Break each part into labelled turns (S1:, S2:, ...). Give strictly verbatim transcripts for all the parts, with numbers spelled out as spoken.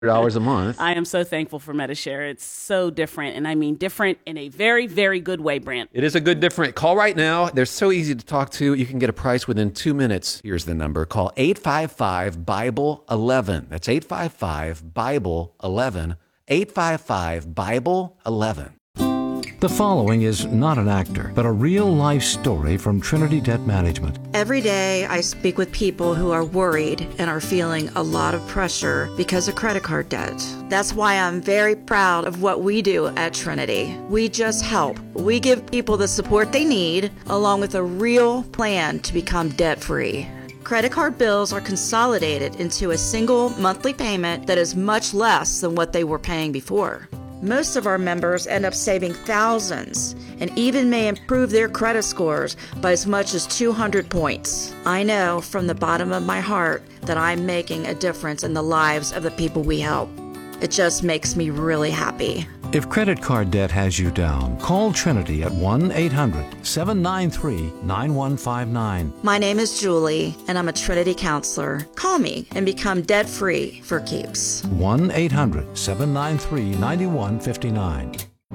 S1: dollars a month.
S2: I am so thankful for Medi-Share. It's so different, and I mean different in a very, very good way, Brant.
S1: It is a good different. Call right now. They're so easy to talk to. You can get a price within two minutes. Here's the number. Call eight five five, Bible eleven. That's eight five five, Bible eleven. eight five five, Bible eleven.
S3: The following is not an actor, but a real-life story from Trinity Debt Management.
S4: Every day, I speak with people who are worried and are feeling a lot of pressure because of credit card debt. That's why I'm very proud of what we do at Trinity. We just help. We give people the support they need, along with a real plan to become debt-free. Credit card bills are consolidated into a single monthly payment that is much less than what they were paying before. Most of our members end up saving thousands and even may improve their credit scores by as much as two hundred points. I know from the bottom of my heart that I'm making a difference in the lives of the people we help. It just makes me really happy.
S3: If credit card debt has you down, call Trinity at one eight hundred, seven nine three, nine one five nine.
S4: My name is Julie, and I'm a Trinity counselor. Call me and become debt-free for keeps.
S3: one eight hundred, seven nine three, nine one five nine.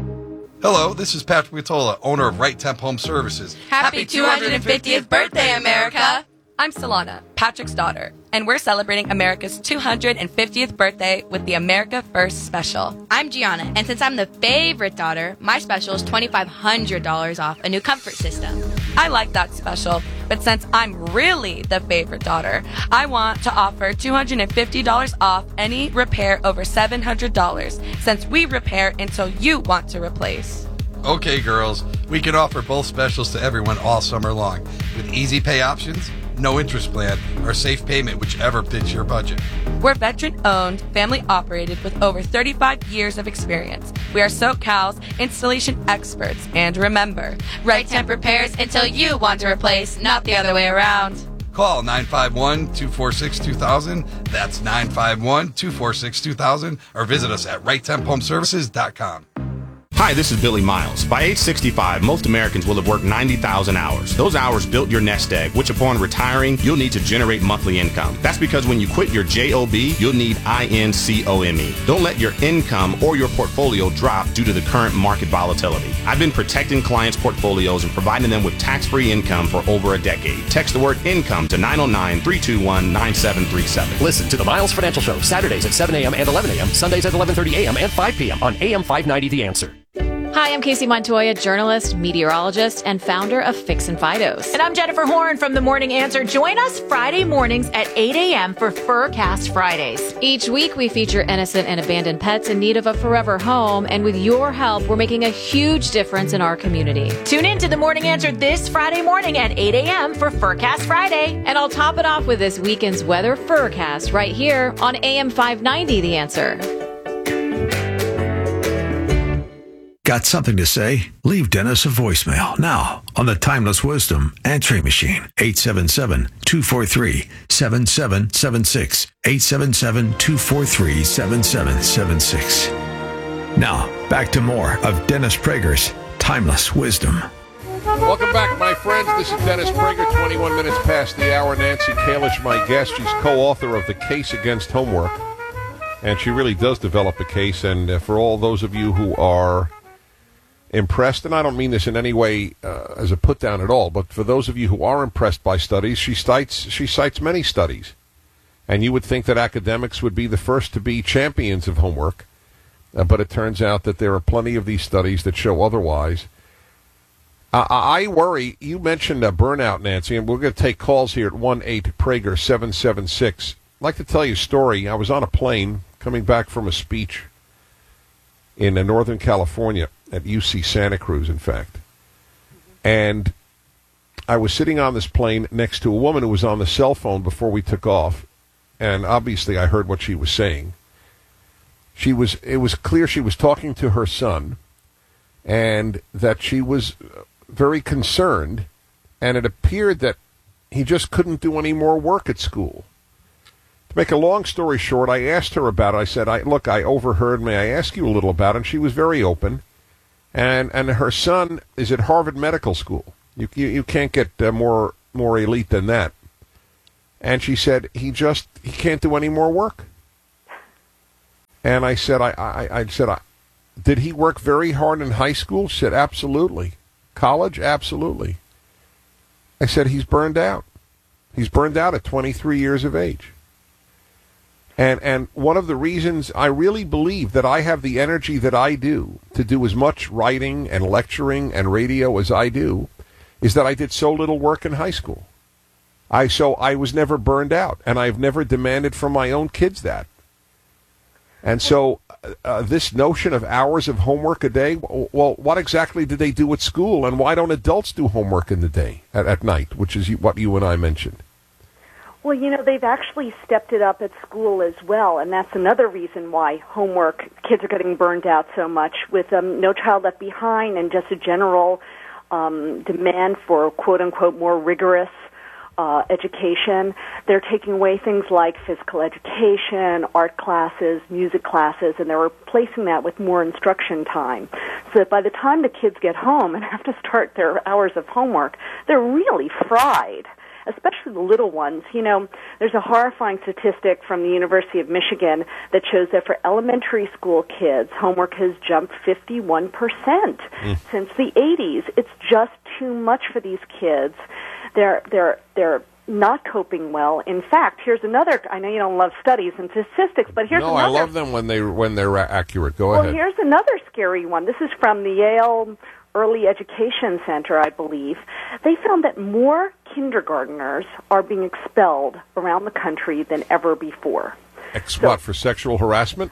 S5: Hello, this is Patrick Vitola, owner of Right Temp Home Services.
S6: Happy two hundred fiftieth birthday, America! I'm Solana, Patrick's daughter, and we're celebrating America's two hundred fiftieth birthday with the America First Special.
S7: I'm Gianna, and since I'm the favorite daughter, my special is twenty-five hundred dollars off a new comfort system.
S6: I like that special, but since I'm really the favorite daughter, I want to offer two hundred fifty dollars off any repair over seven hundred dollars, since we repair until you want to replace.
S5: Okay, girls, we can offer both specials to everyone all summer long with easy pay options, no interest plan, or safe payment, whichever fits your budget.
S6: We're veteran-owned, family-operated with over thirty-five years of experience. We are SoCal's installation experts. And remember,
S7: Right Temp repairs until you want to replace, not the other way around.
S5: Call nine five one, two four six, two thousand. That's nine five one, two four six, two thousand. Or visit us at right temp home services dot com.
S8: Hi, this is Billy Miles. By age sixty-five, most Americans will have worked ninety thousand hours. Those hours built your nest egg, which upon retiring, you'll need to generate monthly income. That's because when you quit your job, you'll need income. Don't let your income or your portfolio drop due to the current market volatility. I've been protecting clients' portfolios and providing them with tax-free income for over a decade. Text the word income to nine oh nine, three two one, nine seven three seven.
S9: Listen to the Miles Financial Show, Saturdays at seven a.m. and eleven a.m., Sundays at eleven thirty a.m. and five p.m. on A M five ninety The Answer.
S10: Hi, I'm Casey Montoya, journalist, meteorologist, and founder of Fix and Fidos.
S11: And I'm Jennifer Horn from The Morning Answer. Join us Friday mornings at eight a.m. for Furcast Fridays.
S10: Each week, we feature innocent and abandoned pets in need of a forever home. And with your help, we're making a huge difference in our community.
S11: Tune in to The Morning Answer this Friday morning at eight a.m. for Furcast Friday.
S10: And I'll top it off with this weekend's weather Furcast right here on A M five ninety The Answer.
S12: Got something to say? Leave Dennis a voicemail now on the Timeless Wisdom Answering Machine. eight seven seven, two four three, seven seven seven six. eight seven seven, two four three, seven seven seven six. Now, back to more of Dennis Prager's Timeless Wisdom.
S13: Welcome back, my friends. This is Dennis Prager, twenty-one minutes past the hour. Nancy Kalish, my guest. She's co-author of The Case Against Homework. And she really does develop a case. And uh, for all those of you who are impressed, and I don't mean this in any way uh, as a put down at all, but for those of you who are impressed by studies, she cites she cites many studies, and you would think that academics would be the first to be champions of homework, uh, but it turns out that there are plenty of these studies that show otherwise. Uh, I worry. You mentioned uh, burnout, Nancy, and we're going to take calls here at one eight Prager seven seven six. I'd like to tell you a story. I was on a plane coming back from a speech in uh, Northern California, at U C Santa Cruz, in fact. And I was sitting on this plane next to a woman who was on the cell phone before we took off, and obviously I heard what she was saying. She was, it was clear she was talking to her son, and that she was very concerned, and it appeared that he just couldn't do any more work at school. To make a long story short, I asked her about it. I said, I, look, I overheard, may I ask you a little about it? And she was very open. And and her son is at Harvard Medical School. You you, you can't get uh, more more elite than that. And she said he just he can't do any more work. And I said, I, I, I said, I, did he work very hard in high school? She said, absolutely. College? Absolutely. I said, he's burned out. He's burned out at twenty-three years of age. And and one of the reasons I really believe that I have the energy that I do to do as much writing and lecturing and radio as I do is that I did so little work in high school. I so I was never burned out, and I've never demanded from my own kids that. And so uh, this notion of hours of homework a day, well, what exactly do they do at school, and why don't adults do homework in the day, at, at night, which is what you and I mentioned?
S14: Well, you know, they've actually stepped it up at school as well, and that's another reason why homework, kids are getting burned out so much with um, No Child Left Behind and just a general um, demand for, quote-unquote, more rigorous uh, education. They're taking away things like physical education, art classes, music classes, and they're replacing that with more instruction time. So that by the time the kids get home and have to start their hours of homework, they're really fried. Especially the little ones. You know, there's a horrifying statistic from the University of Michigan that shows that for elementary school kids, homework has jumped fifty-one percent mm. since the eighties. It's just too much for these kids. They're they're they're not coping well. In fact, here's another. I know you don't love studies and statistics, but here's
S13: no,
S14: another.
S13: No, I love them when they when they're accurate. Go
S14: well,
S13: ahead.
S14: Well, here's another scary one. This is from the Yale Early Education Center, I believe. They found that more kindergartners are being expelled around the country than ever before.
S13: Ex-
S14: so,
S13: what, for sexual harassment?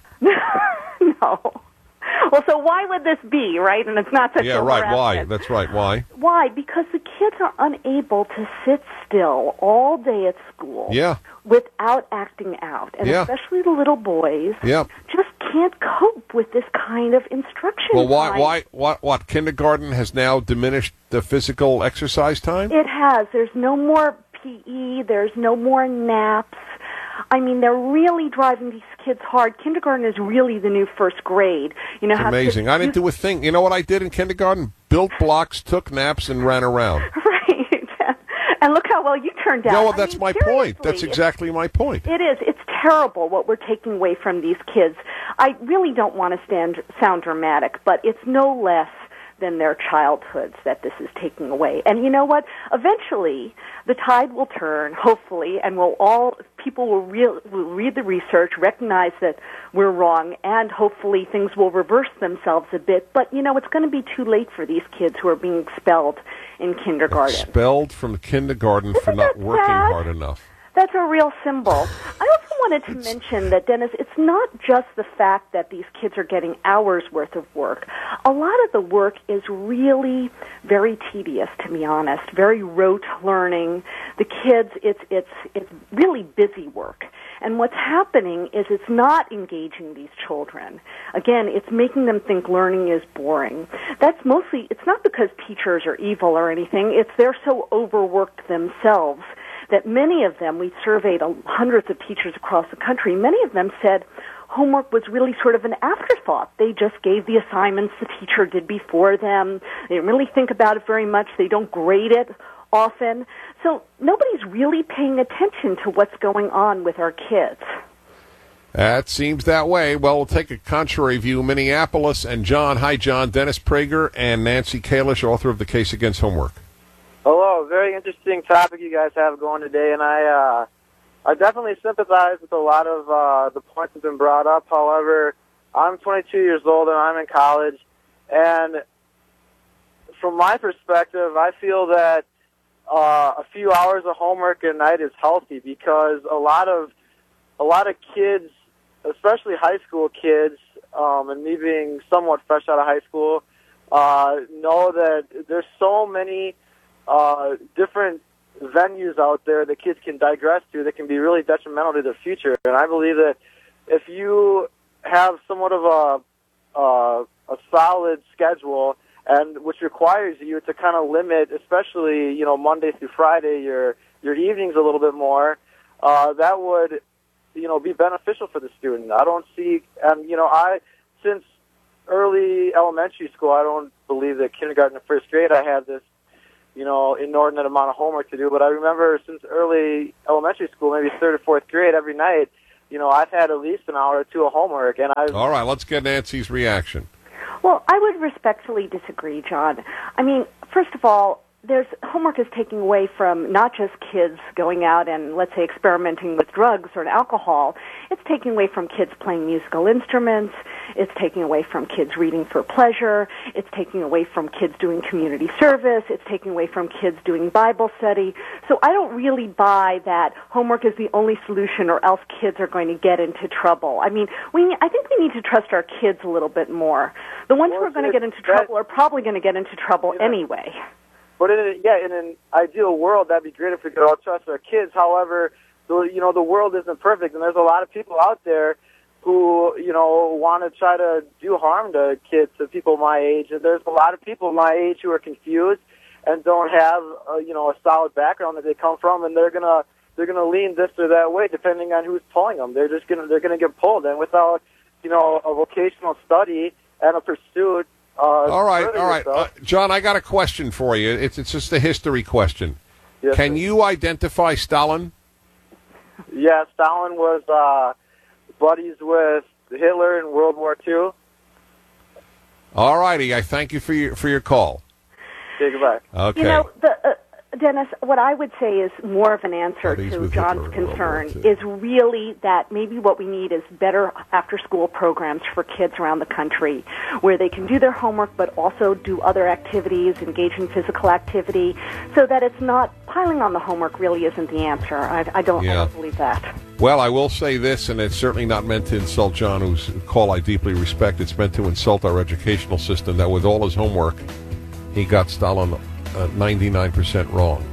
S14: No. Well, so why would this be, right? And it's not sexual
S13: yeah, right.
S14: harassment.
S13: Why? That's right. Why?
S14: Why? Because the kids are unable to sit still all day at school
S13: yeah.
S14: without acting out. And
S13: yeah.
S14: especially the little boys
S13: yeah.
S14: just can't cope with this kind of instruction
S13: Well, why,
S14: time.
S13: why, what, what, kindergarten has now diminished the physical exercise time?
S14: It has. There's no more P E. There's no more naps. I mean, they're really driving these kids hard. Kindergarten is really the new first grade. You know,
S13: it's
S14: how
S13: amazing.
S14: Kids,
S13: I didn't do a thing. You know what I did in kindergarten? Built blocks, took naps, and ran around.
S14: Right. And look how well you turned out.
S13: No, well,
S14: I
S13: that's
S14: mean,
S13: my
S14: seriously,
S13: point. That's exactly my point.
S14: It is. It's terrible what we're taking away from these kids. I really don't want to stand, sound dramatic, but it's no less than their childhoods that this is taking away. And you know what? Eventually, the tide will turn, hopefully, and we'll all people will, real, will read the research, recognize that we're wrong, and hopefully things will reverse themselves a bit. But, you know, it's going to be too late for these kids who are being expelled in kindergarten.
S13: Expelled from kindergarten
S14: Isn't
S13: for not working
S14: sad?
S13: hard enough.
S14: That's a real symbol. I also wanted to mention that, Dennis, it's not just the fact that these kids are getting hours worth of work. A lot of the work is really very tedious, to be honest, very rote learning. The kids, it's it's it's really busy work. And what's happening is it's not engaging these children. Again, it's making them think learning is boring. That's mostly, it's not because teachers are evil or anything. It's they're so overworked themselves that many of them, we surveyed hundreds of teachers across the country, many of them said homework was really sort of an afterthought. They just gave the assignments the teacher did before them. They didn't really think about it very much. They don't grade it often. So nobody's really paying attention to what's going on with our kids.
S13: That seems that way. Well, we'll take a contrary view. Minneapolis and John. Hi, John. Dennis Prager and Nancy Kalish, author of The Case Against Homework.
S15: Hello, very interesting topic you guys have going today, and I uh, I definitely sympathize with a lot of uh, the points that have been brought up. However, I'm twenty-two years old and I'm in college, and from my perspective, I feel that uh, a few hours of homework a night is healthy because a lot of a lot of kids, especially high school kids, um, and me being somewhat fresh out of high school, uh, know that there's so many Uh, different venues out there that kids can digress to that can be really detrimental to their future. And I believe that if you have somewhat of a uh, a solid schedule, and which requires you to kind of limit, especially you know Monday through Friday, your your evenings a little bit more, uh, that would you know be beneficial for the student. I don't see, and you know I since early elementary school, I don't believe that kindergarten and first grade I had this you know, inordinate amount of homework to do. But I remember since early elementary school, maybe third or fourth grade, every night, you know, I've had at least an hour or two of homework, and I've...
S13: All right, let's get Nancy's reaction.
S14: Well, I would respectfully disagree, John. I mean, first of all, there's homework is taking away from not just kids going out and, let's say, experimenting with drugs or alcohol. It's taking away from kids playing musical instruments. It's taking away from kids reading for pleasure. It's taking away from kids doing community service. It's taking away from kids doing Bible study. So I don't really buy that homework is the only solution or else kids are going to get into trouble. I mean, we I think we need to trust our kids a little bit more. The ones
S15: Well,
S14: who are going to
S15: it's-
S14: get into trouble are probably going to get into trouble anyway.
S15: But in a, yeah, in an ideal world, that'd be great if we could all trust our kids. However, the, you know, the world isn't perfect, and there's a lot of people out there who, you know, want to try to do harm to kids, to people my age. And there's a lot of people my age who are confused and don't have, uh, you know, a solid background that they come from, and they're gonna they're gonna lean this or that way depending on who's pulling them. They're just gonna they're gonna get pulled, and without, you know, a vocational study and a pursuit. Uh,
S13: all right, all right.
S15: yourself-
S13: Uh, John, I got a question for you. It's it's just a history question.
S15: Yes,
S13: Can
S15: sir.
S13: you identify Stalin?
S15: Yeah, Stalin was uh, buddies with Hitler in World War Two.
S13: All righty. I thank you for your for your call.
S15: Okay, goodbye.
S13: Okay.
S14: You know, the, uh, Dennis, what I would say is more of an answer
S13: Buddies
S14: to
S13: with
S14: John's
S13: Hitler in World War
S14: concern
S13: Two.
S14: is really that maybe what we need is better after-school programs for kids around the country where they can do their homework but also do other activities, engage in physical activity, so that it's not piling on the homework really isn't the answer. I, I, don't, I
S13: Yeah.
S14: don't believe that.
S13: Well, I will say this, and it's certainly not meant to insult John, whose call I deeply respect. It's meant to insult our educational system, that with all his homework, he got Stalin uh, ninety-nine percent wrong.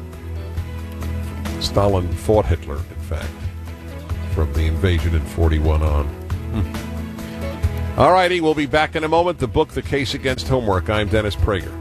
S13: Stalin fought Hitler, in fact, from the invasion in forty-one on. Hmm. All righty, we'll be back in a moment. The book, The Case Against Homework. I'm Dennis Prager.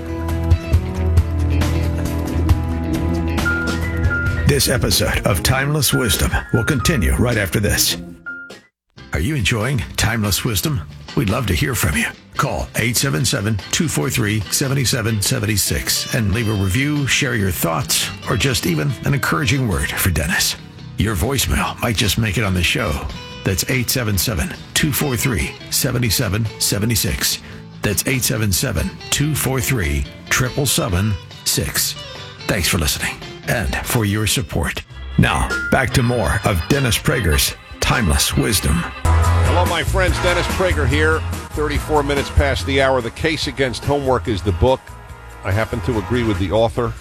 S12: This episode of Timeless Wisdom will continue right after this. Are you enjoying Timeless Wisdom? We'd love to hear from you. Call eight seven seven, two four three, seven seven seven six and leave a review, share your thoughts, or just even an encouraging word for Dennis. Your voicemail might just make it on the show. That's eight seven seven, two four three, seven seven seven six. That's eight seven seven, two four three, seven seven seven six. Thanks for listening and for your support. Now, back to more of Dennis Prager's Timeless Wisdom.
S13: Hello, my friends. Dennis Prager here. thirty-four minutes past the hour. The Case Against Homework is the book. I happen to agree with the author,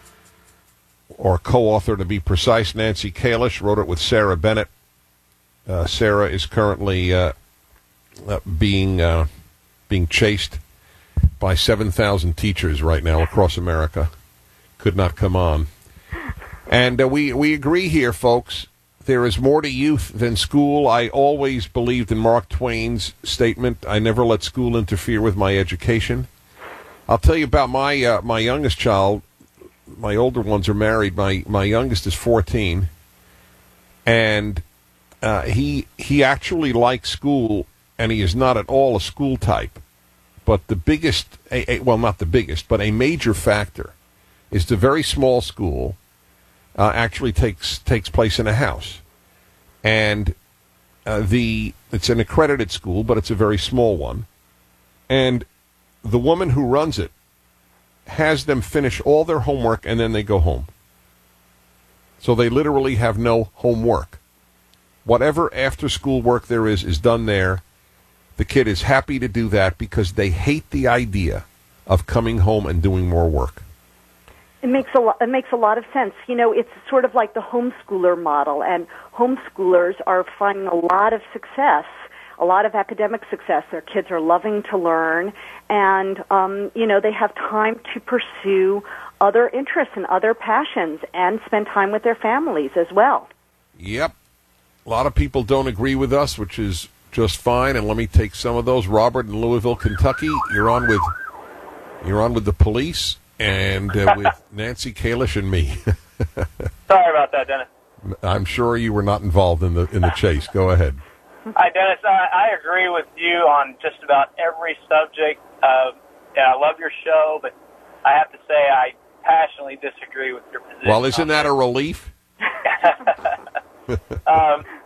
S13: or co-author to be precise. Nancy Kalish wrote it with Sarah Bennett. Uh, Sarah is currently uh, uh, being uh, being chased by seven thousand teachers right now across America. Could not come on. And uh, we, we agree here, folks. There is more to youth than school. I always believed in Mark Twain's statement, I never let school interfere with my education. I'll tell you about my uh, my youngest child. My older ones are married. My my youngest is fourteen. And uh, he he actually likes school, and he is not at all a school type. But the biggest, a, a, well, not the biggest, but a major factor is the very small school Uh, actually takes takes place in a house, and uh, the it's an accredited school, but it's a very small one, and the woman who runs it has them finish all their homework and then they go home. So they literally have no homework. Whatever after school work there is is done there. The kid is happy to do that because they hate the idea of coming home and doing more work.
S14: It makes a lot. It makes a lot of sense. You know, it's sort of like the homeschooler model, and homeschoolers are finding a lot of success, a lot of academic success. Their kids are loving to learn, and um, you know, they have time to pursue other interests and other passions, and spend time with their families as well.
S13: Yep, a lot of people don't agree with us, which is just fine. And let me take some of those. Robert in Louisville, Kentucky, you're on with you're on with the police. And uh, with Nancy Kalish and me.
S16: Sorry about that, Dennis.
S13: I'm sure you were not involved in the in the chase. Go ahead.
S16: Hi, Dennis. I, I agree with you on just about every subject. Uh, yeah, I love your show, but I have to say I passionately disagree with your position.
S13: Well, isn't that a relief?
S16: um,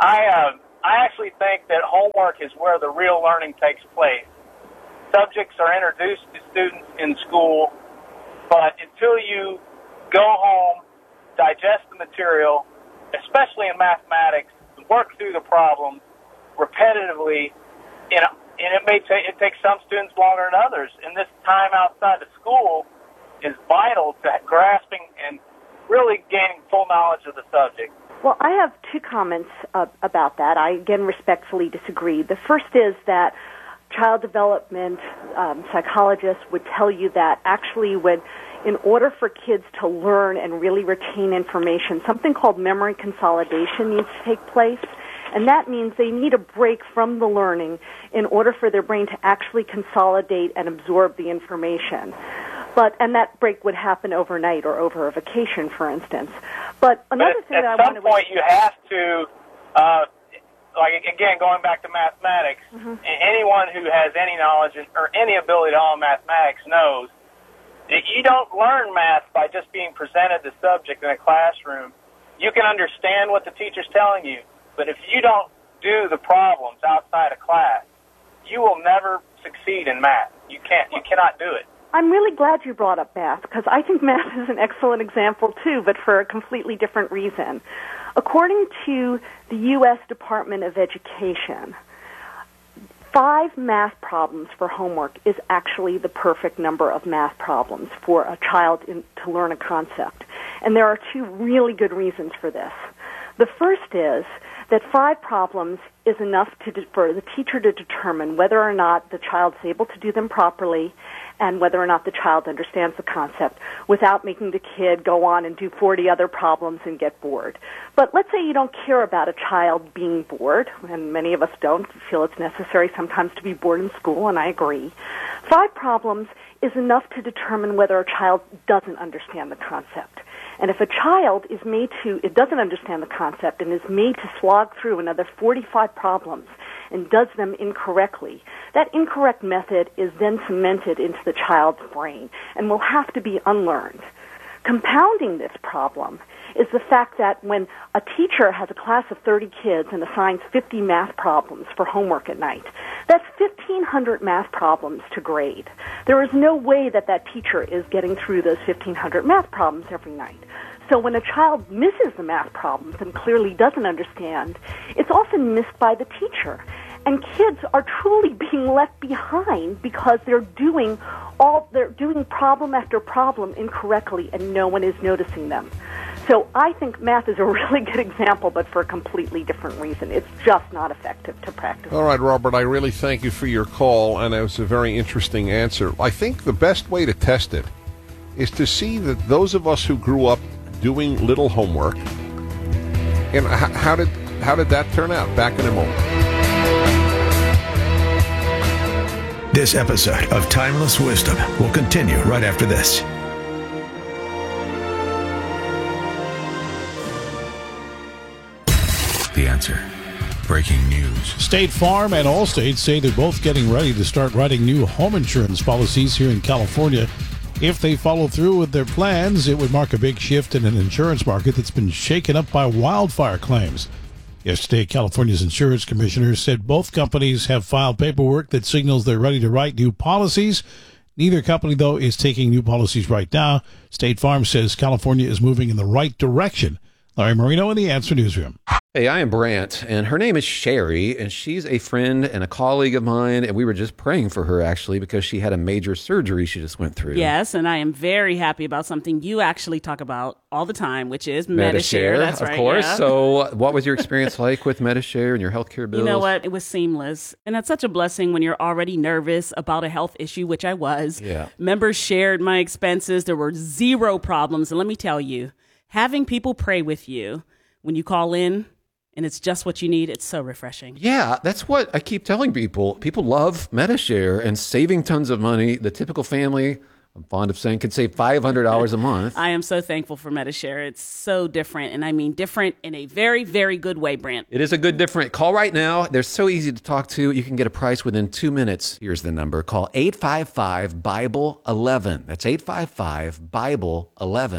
S16: I uh, I actually think that homework is where the real learning takes place. Subjects are introduced to students in school, but until you go home, digest the material, especially in mathematics, work through the problems repetitively, you know, and it may take it takes some students longer than others. And this time outside of school is vital to grasping and really gaining full knowledge of the subject.
S14: Well, I have two comments uh, about that. I, again, respectfully disagree. The first is that child development um, psychologists would tell you that actually when, in order for kids to learn and really retain information, something called memory consolidation needs to take place. And that means they need a break from the learning in order for their brain to actually consolidate and absorb the information. But and that break would happen overnight or over a vacation, for instance. But another
S16: but
S14: thing
S16: at,
S14: that
S16: at
S14: I
S16: some
S14: wanted
S16: point, you have to, uh, like again, going back to mathematics.
S14: Mm-hmm.
S16: Anyone who has any knowledge or any ability at all in mathematics knows that you don't learn math by just being presented the subject in a classroom. You can understand what the teacher's telling you, but if you don't do the problems outside of class, you will never succeed in math. You can't. You cannot do it.
S14: I'm really glad you brought up math, because I think math is an excellent example, too, but for a completely different reason. According to the U S Department of Education, five math problems for homework is actually the perfect number of math problems for a child in, to learn a concept. And there are two really good reasons for this. The first is that five problems is enough to de- for the teacher to determine whether or not the child's able to do them properly and whether or not the child understands the concept without making the kid go on and do forty other problems and get bored. But let's say you don't care about a child being bored, and many of us don't feel it's necessary sometimes to be bored in school, and I agree. Five problems is enough to determine whether a child doesn't understand the concept. And if a child is made to, it doesn't understand the concept and is made to slog through another forty-five problems and does them incorrectly, that incorrect method is then cemented into the child's brain and will have to be unlearned. Compounding this problem is the fact that when a teacher has a class of thirty kids and assigns fifty math problems for homework at night, that's fifteen hundred math problems to grade. There is no way that that teacher is getting through those fifteen hundred math problems every night. So when a child misses the math problems and clearly doesn't understand, it's often missed by the teacher. And kids are truly being left behind because they're doing all they're doing problem after problem incorrectly and no one is noticing them. So I think math is a really good example, but for a completely different reason. It's just not effective to practice.
S13: All right, Robert, I really thank you for your call, and it was a very interesting answer. I think the best way to test it is to see that those of us who grew up doing little homework, and how did how did that turn out? Back in a moment.
S12: This episode of Timeless Wisdom will continue right after this. The Answer. Breaking news.
S17: State Farm and Allstate say they're both getting ready to start writing new home insurance policies here in California. If they follow through with their plans, it would mark a big shift in an insurance market that's been shaken up by wildfire claims. Yesterday, California's insurance commissioner said both companies have filed paperwork that signals they're ready to write new policies. Neither company, though, is taking new policies right now. State Farm says California is moving in the right direction. Larry Marino in the Answer Newsroom.
S1: Hey, I am Brant, and her name is Sherry, and she's a friend and a colleague of mine, and we were just praying for her, actually, because she had a major surgery she just went through.
S2: Yes, and I am very happy about something you actually talk about all the time, which is Medi-Share.
S1: Medi-Share,
S2: That's
S1: of
S2: right,
S1: course.
S2: yeah.
S1: So what was your experience like with Medi-Share and your healthcare bills?
S2: You know what? It was seamless. And that's such a blessing when you're already nervous about a health issue, which I was.
S1: Yeah.
S2: Members shared my expenses. There were zero problems. And let me tell you, having people pray with you when you call in, and it's just what you need, it's so refreshing.
S1: Yeah, that's what I keep telling people. People love Medi-Share and saving tons of money. The typical family, I'm fond of saying, could save five hundred dollars a month.
S2: I am so thankful for Medi-Share. It's so different, and I mean different in a very, very good way, Brant.
S1: It is a good different. Call right now. They're so easy to talk to. You can get a price within two minutes. Here's the number. Call eight five five, Bible eleven. That's eight five five, Bible eleven.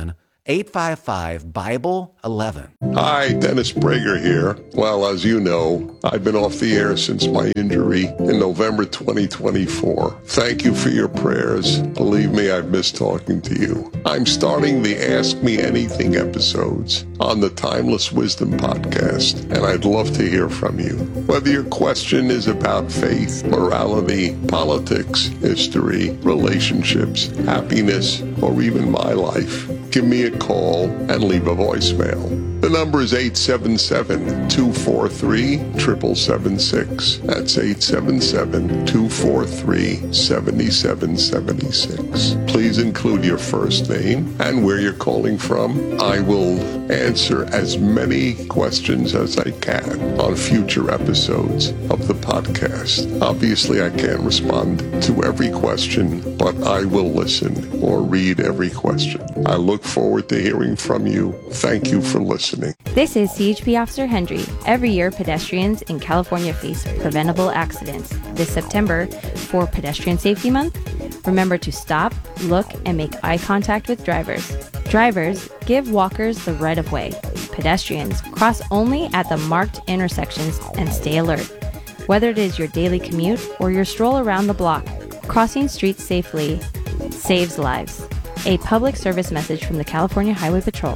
S1: eight five five, Bible eleven.
S18: Hi, Dennis Prager here. Well, as you know, I've been off the air since my injury in November twenty twenty-four. Thank you for your prayers. Believe me, I've missed talking to you. I'm starting the Ask Me Anything episodes on the Timeless Wisdom podcast, and I'd love to hear from you. Whether your question is about faith, morality, politics, history, relationships, happiness, or even my life, give me a call and leave a voicemail. The number is eight seven seven, two four three, seven seven seven six. That's eight seven seven, two four three, seven seven seven six. Please include your first name and where you're calling from. I will answer as many questions as I can on future episodes of the podcast. Obviously, I can't respond to every question, but I will listen or read every question. I look forward to hearing from you. Thank you for listening.
S19: This is C H P Officer Hendry. Every year, pedestrians in California face preventable accidents. This September, for Pedestrian Safety Month, remember to stop, look, and make eye contact with drivers. Drivers, give walkers the right of way. Pedestrians, cross only at the marked intersections and stay alert. Whether it is your daily commute or your stroll around the block, crossing streets safely saves lives. A public service message from the California Highway Patrol.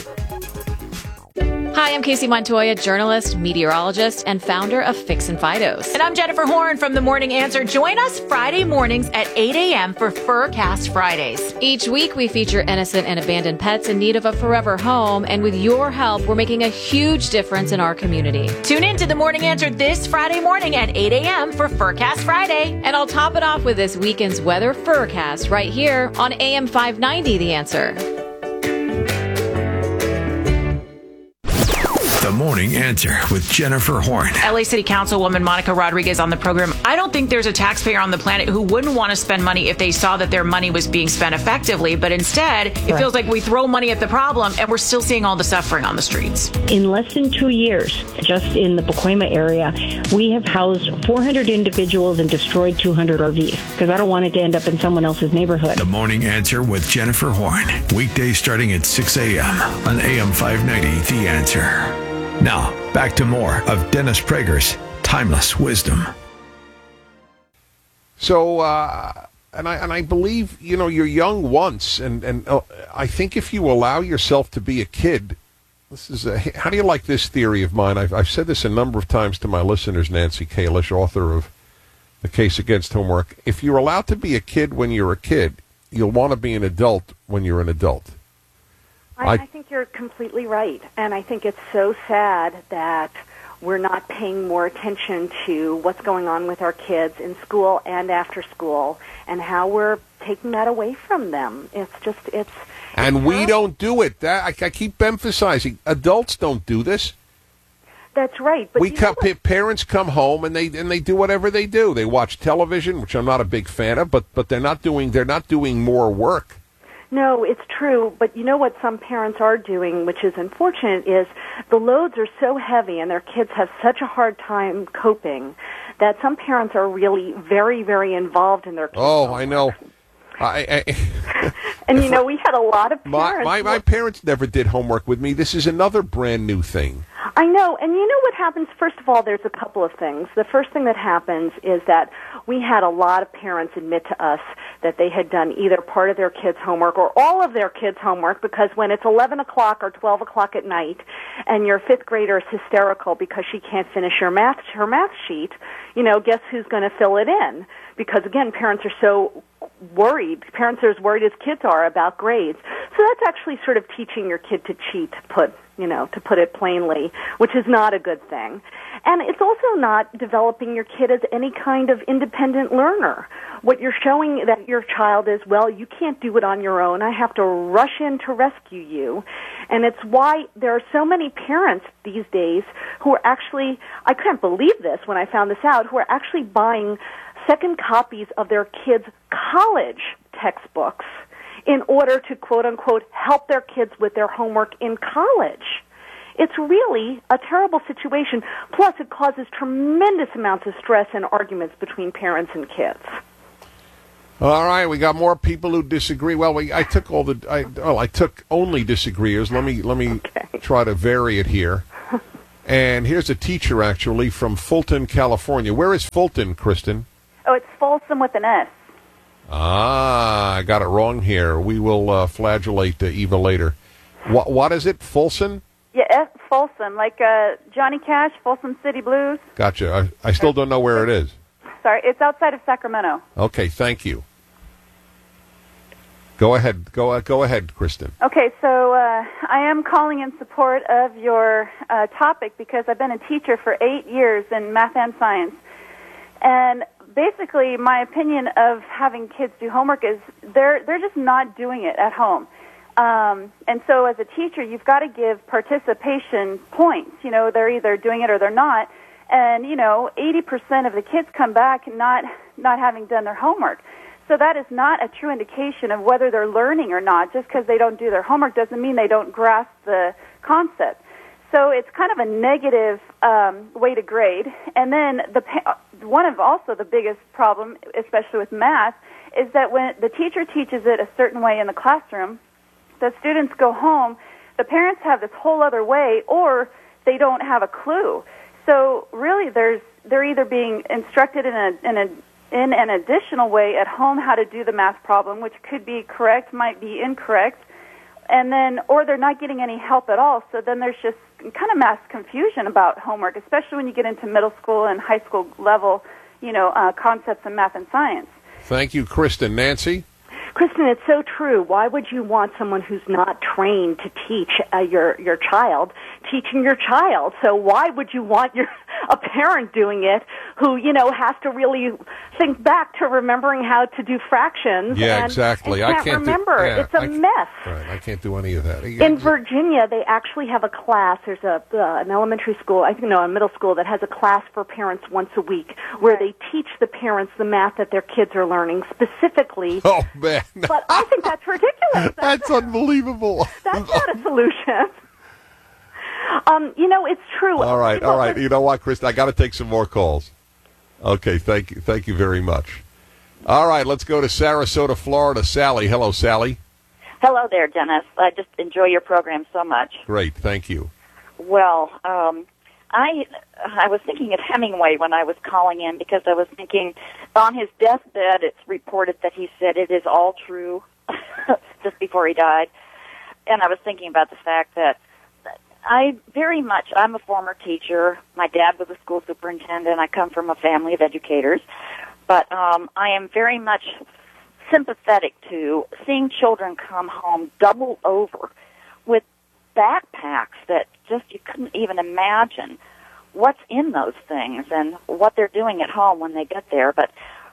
S10: Hi, I'm Casey Montoya, journalist, meteorologist, and founder of Fix and Fidos.
S11: And I'm Jennifer Horn from The Morning Answer. Join us Friday mornings at eight a.m. for Furcast Fridays.
S10: Each week, we feature innocent and abandoned pets in need of a forever home. And with your help, we're making a huge difference in our community.
S11: Tune in to The Morning Answer this Friday morning at eight a.m. for Furcast Friday.
S10: And I'll top it off with this weekend's weather Furcast right here on A M five ninety, The Answer.
S12: The Morning Answer with Jennifer Horn.
S11: L A City Councilwoman Monica Rodriguez on the program. I don't think there's a taxpayer on the planet who wouldn't want to spend money if they saw that their money was being spent effectively. But instead, it
S20: Right.
S11: feels like we throw money at the problem and we're still seeing all the suffering on the streets.
S20: In less than two years, just in the Pacoima area, we have housed four hundred individuals and destroyed two hundred R Vs because I don't want it to end up in someone else's neighborhood.
S12: The Morning Answer with Jennifer Horn. Weekdays starting at six a.m. on A M five ninety, The Answer. Now, back to more of Dennis Prager's Timeless Wisdom.
S13: So, uh, and I and I believe, you know, you're young once, and, and uh, I think if you allow yourself to be a kid, this is a, how do you like this theory of mine? I've, I've said this a number of times to my listeners, Nancy Kalish, author of The Case Against Homework. If you're allowed to be a kid when you're a kid, you'll want to be an adult when you're an adult.
S14: I, I think you're completely right, and I think it's so sad that we're not paying more attention to what's going on with our kids in school and after school, and how we're taking that away from them. It's just, it's...
S13: And
S14: it's
S13: we
S14: terrible.
S13: don't do it. That I, I keep emphasizing. Adults don't do this.
S14: That's right. But
S13: we
S14: you
S13: come,
S14: know what?
S13: parents come home and they and they do whatever they do. They watch television, which I'm not a big fan of, but but they're not doing they're not doing more work.
S14: No, it's true, but you know what some parents are doing, which is unfortunate, is the loads are so heavy and their kids have such a hard time coping that some parents are really very, very involved in their kids.
S13: Oh, I know. I, I,
S14: and you know, we had a lot of
S13: my,
S14: parents.
S13: my my parents never did homework with me. This is another brand new thing.
S14: I know, and you know what happens? First of all, there's a couple of things. The first thing that happens is that we had a lot of parents admit to us that they had done either part of their kids' homework or all of their kids' homework, because when it's eleven o'clock or twelve o'clock at night and your fifth grader is hysterical because she can't finish her math, her math sheet, you know, guess who's going to fill it in? Because, again, parents are so worried. Parents are as worried as kids are about grades. So that's actually sort of teaching your kid to cheat, put, you know, to put it plainly, which is not a good thing. And it's also not developing your kid as any kind of independent learner. What you're showing that your child is, well, you can't do it on your own. I have to rush in to rescue you. And it's why there are so many parents these days who are actually, I couldn't believe this when I found this out, who are actually buying second copies of their kids' college textbooks in order to, quote unquote, help their kids with their homework in college. It's really a terrible situation. Plus, it causes tremendous amounts of stress and arguments between parents and kids.
S13: All right, we got more people who disagree. Well, we I took all the I oh I took only disagreeers. Let me let me okay. try to vary it here. And here's a teacher actually from Fulton, California. Where is Fulton, Kristen?
S21: Oh, it's Folsom with an S.
S13: Ah, I got it wrong here. We will uh, flagellate uh, Eva later. What what is it? Folsom?
S21: Yeah, F- Folsom, like uh, Johnny Cash, Folsom City Blues.
S13: Gotcha. I, I still don't know where it is.
S21: Sorry, it's outside of Sacramento.
S13: Okay, thank you. Go ahead. Go uh, go ahead, Kristen.
S21: Okay, so uh, I am calling in support of your uh, topic because I've been a teacher for eight years in math and science. And basically, my opinion of having kids do homework is they're they're just not doing it at home. Um, and so as a teacher, you've got to give participation points. You know, they're either doing it or they're not. And, you know, eighty percent of the kids come back not not having done their homework. So that is not a true indication of whether they're learning or not. Just because they don't do their homework doesn't mean they don't grasp the concept. So it's kind of a negative um, way to grade. And then the one of also the biggest problem, especially with math, is that when the teacher teaches it a certain way in the classroom, the students go home, the parents have this whole other way, or they don't have a clue. So really, there's they're either being instructed in a in a in an additional way at home how to do the math problem, which could be correct, might be incorrect, and then or they're not getting any help at all. So then there's just kind of mass confusion about homework, especially when you get into middle school and high school level, you know, uh, concepts in math and science.
S13: Thank you, Kristen. Nancy?
S14: Kristen, it's so true. Why would you want someone who's not trained to teach uh, your your child teaching your child? So why would you want your a parent doing it who, you know, has to really think back to remembering how to do fractions?
S13: Yeah,
S14: and,
S13: exactly.
S14: And
S13: I
S14: can't
S13: can't
S14: remember.
S13: Do, yeah,
S14: it's a
S13: I
S14: mess.
S13: Right, I can't do any of that.
S14: In Virginia, they actually have a class. There's a uh, an elementary school, I think, no, a middle school that has a class for parents once a week where they teach the parents the math that their kids are learning specifically.
S13: Oh, man.
S14: But I think that's ridiculous. That's,
S13: that's unbelievable.
S14: That's not a solution. Um, you know, it's true.
S13: All right, all right. You know what, Kristen? I got to take some more calls. Okay, thank you. Thank you very much. All right, let's go to Sarasota, Florida. Sally. Hello, Sally.
S22: Hello there, Dennis. I just enjoy your program so much.
S13: Great, thank you.
S22: Well, um, I I was thinking of Hemingway when I was calling in because I was thinking on his deathbed it's reported that he said it is all true just before he died. And I was thinking about the fact that I very much, I'm a former teacher. My dad was a school superintendent. I come from a family of educators. But um, I am very much sympathetic to seeing children come home double over with backpacks that just you couldn't even imagine what's in those things and what they're doing at home when they get there. But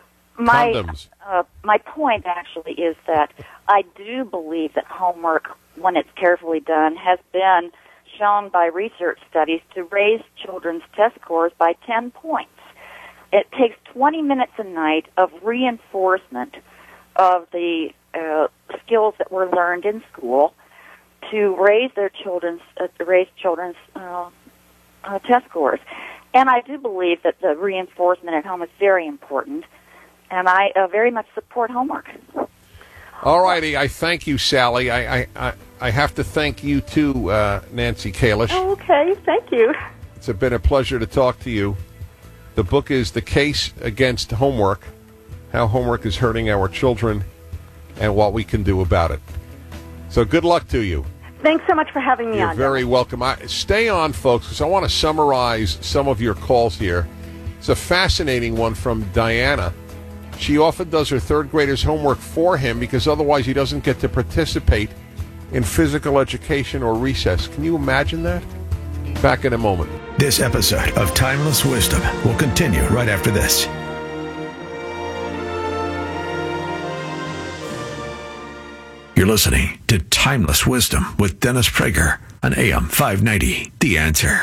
S22: my uh, my point actually is that I do believe that homework, when it's carefully done, has been shown by research studies to raise children's test scores by ten points. It takes twenty minutes a night of reinforcement of the uh, skills that were learned in school to raise their children's uh, raise children's uh, uh, test scores. And I do believe that the reinforcement at home is very important, and I uh, very much support homework.
S13: All righty, I thank you, Sally. I I, I, I have to thank you too, uh, Nancy Kalish.
S14: Oh, okay, thank you.
S13: It's been a pleasure to talk to you. The book is The Case Against Homework, How Homework is Hurting Our Children, and What We Can Do About It. So good luck to you.
S14: Thanks so much for having me
S13: You're
S14: on.
S13: You're very welcome. I, stay on, folks, because I want to summarize some of your calls here. It's a fascinating one from Diana. She often does her third grader's homework for him because otherwise he doesn't get to participate in physical education or recess. Can you imagine that? Back in a moment.
S12: This episode of Timeless Wisdom will continue right after this. You're listening to Timeless Wisdom with Dennis Prager on A M five ninety. The Answer.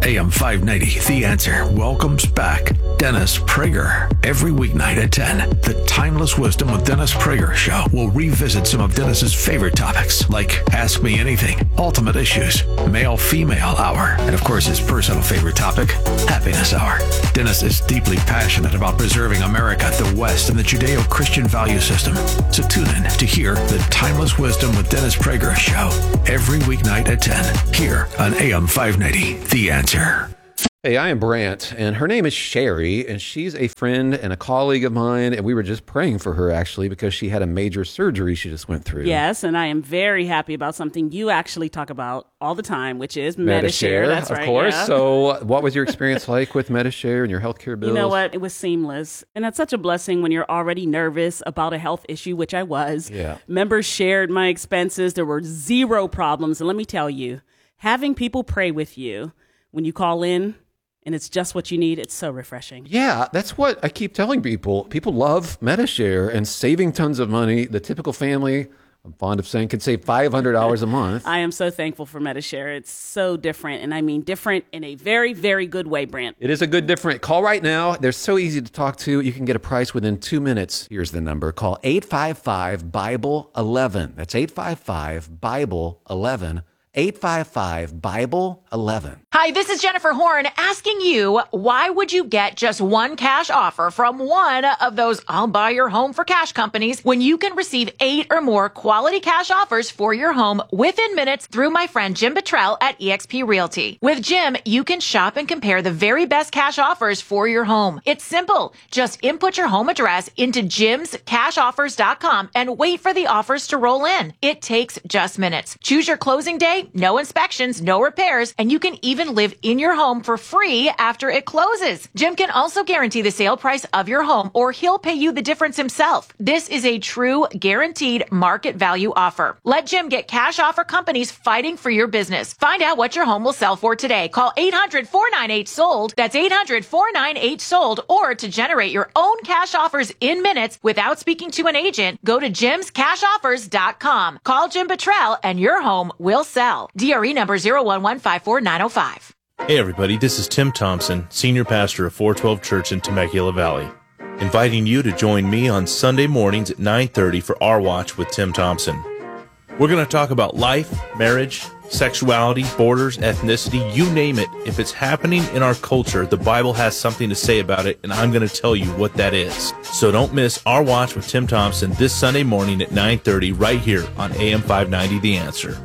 S12: A M five ninety, The Answer welcomes back Dennis Prager. Every weeknight at ten, the Timeless Wisdom with Dennis Prager show will revisit some of Dennis's favorite topics, like Ask Me Anything, Ultimate Issues, Male-Female Hour, and of course his personal favorite topic, Happiness Hour. Dennis is deeply passionate about preserving America, the West, and the Judeo-Christian value system. So tune in to hear the Timeless Wisdom with Dennis Prager show every weeknight at ten, here on A M five ninety, The Answer.
S1: Hey, I am Brant, and her name is Sherry, and she's a friend and a colleague of mine, and we were just praying for her, actually, because she had a major surgery she just went through.
S2: Yes, and I am very happy about something you actually talk about all the time, which is Medi-Share. That's
S1: of
S2: right,
S1: course.
S2: yeah.
S1: So what was your experience like with Medi-Share and your healthcare bills?
S2: You know what? It was seamless. And that's such a blessing when you're already nervous about a health issue, which I was.
S1: Yeah.
S2: Members shared my expenses. There were zero problems. And let me tell you, having people pray with you when you call in, and it's just what you need, it's so refreshing.
S1: Yeah, that's what I keep telling people. People love Medi-Share and saving tons of money. The typical family, I'm fond of saying, can save five hundred dollars a month.
S2: I am so thankful for Medi-Share. It's so different, and I mean different in a very, very good way, Brant.
S1: It is a good different. Call right now. They're so easy to talk to. You can get a price within two minutes. Here's the number. Call eight five five, Bible eleven. That's eight five five, Bible eleven. eight five five, Bible eleven.
S11: Hi, this is Jennifer Horn asking you, why would you get just one cash offer from one of those I'll buy your home for cash companies when you can receive eight or more quality cash offers for your home within minutes through my friend Jim Buttrell at eXp Realty? With Jim, you can shop and compare the very best cash offers for your home. It's simple. Just input your home address into jims cash offers dot com and wait for the offers to roll in. It takes just minutes. Choose your closing day, no inspections, no repairs, and you can even live in your home for free after it closes. Jim can also guarantee the sale price of your home, or he'll pay you the difference himself. This is a true guaranteed market value offer. Let Jim get cash offer companies fighting for your business. Find out what your home will sell for today. Call eight hundred, four nine eight, sold. That's eight hundred, four nine eight, sold. Or to generate your own cash offers in minutes without speaking to an agent, go to jims cash offers dot com. Call Jim Buttrell and your home will sell. D R E number zero one one five four nine zero five.
S3: Hey everybody, this is Tim Thompson, Senior Pastor of four twelve Church in Temecula Valley, inviting you to join me on Sunday mornings at nine thirty for Our Watch with Tim Thompson. We're going to talk about life, marriage, sexuality, borders, ethnicity, you name it. If it's happening in our culture, the Bible has something to say about it, and I'm going to tell you what that is. So don't miss Our Watch with Tim Thompson this Sunday morning at nine thirty right here on A M five ninety The Answer.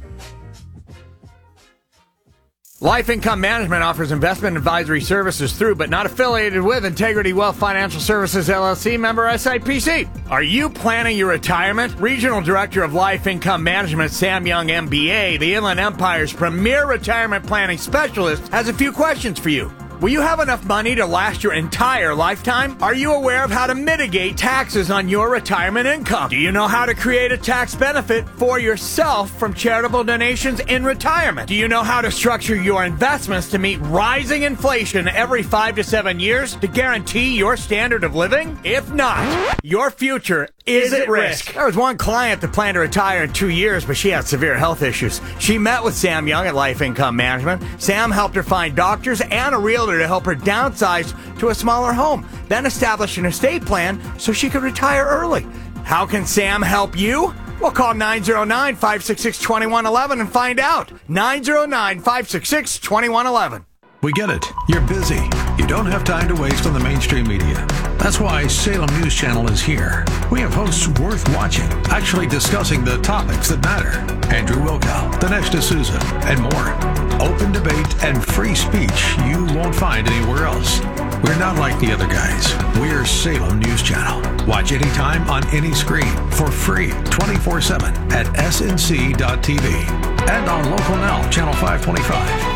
S4: Life Income Management offers investment advisory services through, but not affiliated with, Integrity Wealth Financial Services, L L C, member S I P C. Are you planning your retirement? Regional Director of Life Income Management, Sam Young, M B A, the Inland Empire's premier retirement planning specialist, has a few questions for you. Will you have enough money to last your entire lifetime? Are you aware of how to mitigate taxes on your retirement income? Do you know how to create a tax benefit for yourself from charitable donations in retirement? Do you know how to structure your investments to meet rising inflation every five to seven years to guarantee your standard of living? If not, your future is at risk. There was one client that planned to retire in two years, but she had severe health issues. She met with Sam Young at Life Income Management. Sam helped her find doctors and a realtor to help her downsize to a smaller home, then establish an estate plan so she could retire early. How can Sam help you? Well, call nine zero nine, five six six, two one one one and find out. nine zero nine, five six six, two one one one.
S12: We get it. You're busy. You don't have time to waste on the mainstream media. That's why Salem News Channel is here. We have hosts worth watching, actually discussing the topics that matter. Andrew Wilkow, Dinesh D'Souza, and more. Open debate and free speech you won't find anywhere else. We're not like the other guys. We're Salem News Channel. Watch anytime on any screen for free twenty-four seven at S N C dot T V and on Local Now, Channel five twenty-five.